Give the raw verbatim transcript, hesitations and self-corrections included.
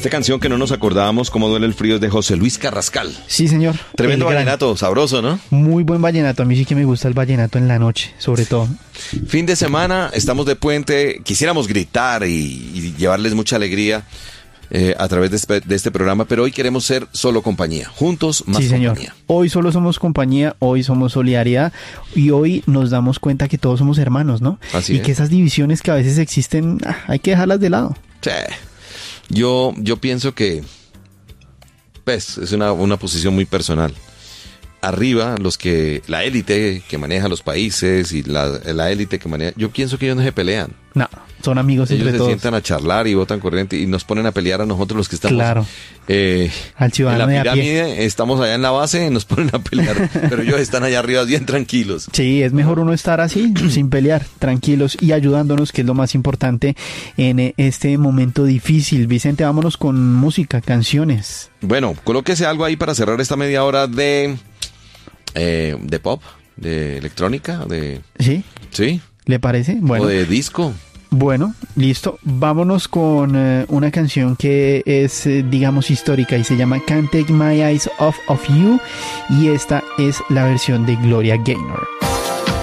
Esta canción que no nos acordábamos, Cómo duele el frío, es de José Luis Carrascal. Sí, señor. Tremendo vallenato, sabroso, ¿no? Muy buen vallenato. A mí sí que me gusta el vallenato en la noche, sobre todo. Fin de semana, estamos de puente. Quisiéramos gritar y, y llevarles mucha alegría eh, a través de este, de este programa, pero hoy queremos ser solo compañía. Juntos, más sí, señor. compañía. Hoy solo somos compañía, hoy somos solidaridad y hoy nos damos cuenta que todos somos hermanos, ¿no? Así y es. que esas divisiones que a veces existen, ah, hay que dejarlas de lado. Sí. Yo, yo pienso que, pues, es una, una posición muy personal. Arriba, los que, la élite que maneja los países y la, la élite que maneja, yo pienso que ellos no se pelean. No, son amigos Ellos entre se todos. sientan a charlar y votan corriente y nos ponen a pelear a nosotros los que estamos Claro. eh, Al ciudadano en de la a pie. pirámide, estamos allá en la base y nos ponen a pelear, pero ellos están allá arriba bien tranquilos. Sí, es mejor uno estar así, sin pelear, tranquilos y ayudándonos, que es lo más importante en este momento difícil. Vicente, vámonos con música, canciones. Bueno, colóquese algo ahí para cerrar esta media hora de eh, de pop, de electrónica, de ¿Sí? sí, ¿Le parece? Bueno. o de disco. Bueno, listo. Vámonos con eh, una canción que es, eh, digamos, histórica y se llama Can't Take My Eyes Off of You, y esta es la versión de Gloria Gaynor.